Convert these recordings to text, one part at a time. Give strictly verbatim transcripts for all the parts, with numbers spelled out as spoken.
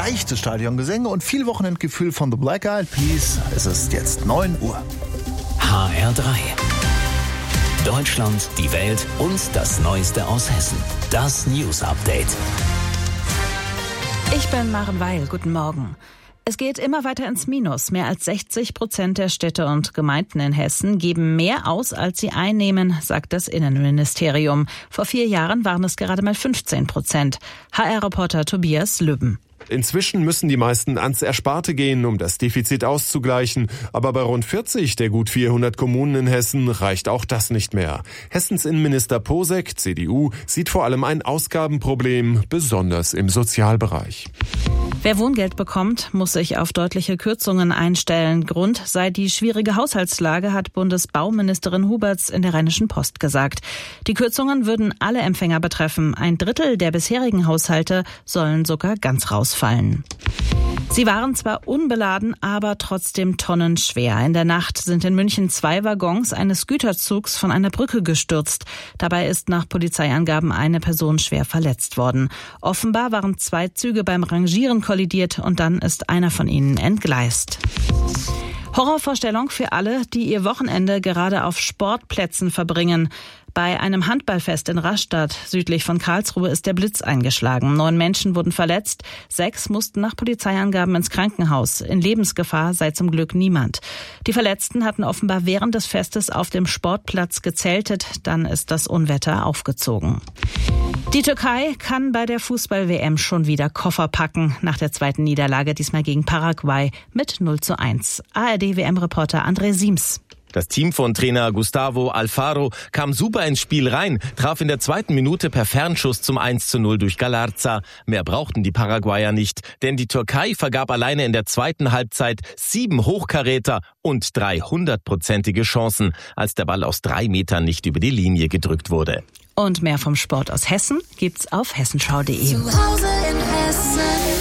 leichte Stadiongesänge und viel Wochenendgefühl von The Black Eyed Peas. Es ist jetzt neun Uhr. H R drei. Deutschland, die Welt und das Neueste aus Hessen. Das News Update. Ich bin Maren Weil. Guten Morgen. Es geht immer weiter ins Minus. Mehr als sechzig Prozent der Städte und Gemeinden in Hessen geben mehr aus, als sie einnehmen, sagt das Innenministerium. Vor vier Jahren waren es gerade mal fünfzehn Prozent. H R-Reporter Tobias Lübben. Inzwischen müssen die meisten ans Ersparte gehen, um das Defizit auszugleichen. Aber bei rund vierzig der gut vierhundert Kommunen in Hessen reicht auch das nicht mehr. Hessens Innenminister Posek, C D U, sieht vor allem ein Ausgabenproblem, besonders im Sozialbereich. Wer Wohngeld bekommt, muss sich auf deutliche Kürzungen einstellen. Grund sei die schwierige Haushaltslage, hat Bundesbauministerin Huberts in der Rheinischen Post gesagt. Die Kürzungen würden alle Empfänger betreffen. Ein Drittel der bisherigen Haushalte sollen sogar ganz rausfallen. Sie waren zwar unbeladen, aber trotzdem tonnenschwer. In der Nacht sind in München zwei Waggons eines Güterzugs von einer Brücke gestürzt. Dabei ist nach Polizeiangaben eine Person schwer verletzt worden. Offenbar waren zwei Züge beim Rangieren kollidiert und dann ist einer von ihnen entgleist. Horrorvorstellung für alle, die ihr Wochenende gerade auf Sportplätzen verbringen. Bei einem Handballfest in Rastatt, südlich von Karlsruhe, ist der Blitz eingeschlagen. Neun Menschen wurden verletzt, sechs mussten nach Polizeiangaben ins Krankenhaus. In Lebensgefahr sei zum Glück niemand. Die Verletzten hatten offenbar während des Festes auf dem Sportplatz gezeltet, dann ist das Unwetter aufgezogen. Die Türkei kann bei der Fußball-W M schon wieder Koffer packen, nach der zweiten Niederlage diesmal gegen Paraguay mit null zu eins. A R D-W M-Reporter André Siems. Das Team von Trainer Gustavo Alfaro kam super ins Spiel rein, traf in der zweiten Minute per Fernschuss zum eins zu null durch Galarza. Mehr brauchten die Paraguayer nicht, denn die Türkei vergab alleine in der zweiten Halbzeit sieben Hochkaräter und drei hundertprozentige Chancen, als der Ball aus drei Metern nicht über die Linie gedrückt wurde. Und mehr vom Sport aus Hessen gibt's auf hessenschau punkt de. Zu Hause in Hessen.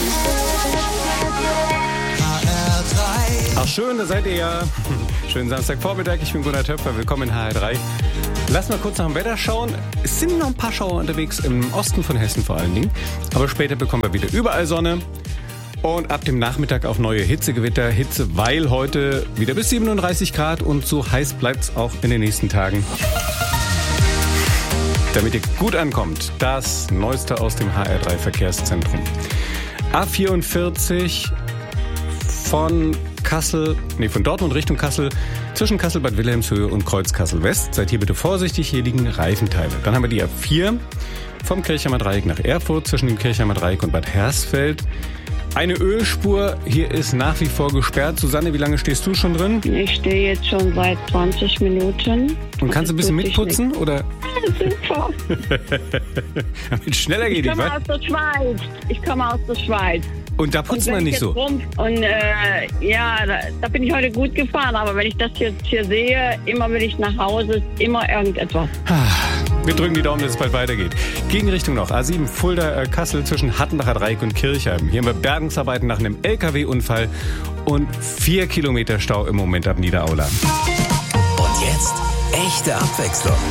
Ach schön, da seid ihr ja. Schönen Samstagvormittag, ich bin Gunnar Töpfer, willkommen in H R drei. Lass mal kurz nach dem Wetter schauen. Es sind noch ein paar Schauer unterwegs, im Osten von Hessen vor allen Dingen. Aber später bekommen wir wieder überall Sonne. Und ab dem Nachmittag auch neue Hitzegewitter. Hitze, weil heute wieder bis siebenunddreißig Grad und so heiß bleibt's auch in den nächsten Tagen. Damit ihr gut ankommt, das Neueste aus dem H R drei Verkehrszentrum. A vierundvierzig von Kassel, nee, von Dortmund Richtung Kassel, zwischen Kassel-Bad Wilhelmshöhe und Kreuz-Kassel-West. Seid hier bitte vorsichtig, hier liegen Reifenteile. Dann haben wir die A vier vom Kirchheimer Dreieck nach Erfurt, zwischen dem Kirchheimer Dreieck und Bad Hersfeld. Eine Ölspur, hier ist nach wie vor gesperrt. Susanne, wie lange stehst du schon drin? Ich stehe jetzt schon seit zwanzig Minuten. Und kannst du ein bisschen mitputzen, oder? Super. Damit schneller geht, ich komme ich aus der Schweiz. Ich komme aus der Schweiz. Und da putzt und man nicht so? Rum, und äh, ja, da, da bin ich heute gut gefahren. Aber wenn ich das jetzt hier sehe, immer wenn ich nach Hause, ist immer irgendetwas. Wir drücken die Daumen, dass es bald weitergeht. Gegenrichtung noch. A sieben Fulda-Kassel zwischen Hattenbacher Dreieck und Kirchheim. Hier haben wir Bergungsarbeiten nach einem L K W-Unfall und vier Kilometer Stau im Moment ab Niederaula. Und jetzt echte Abwechslung.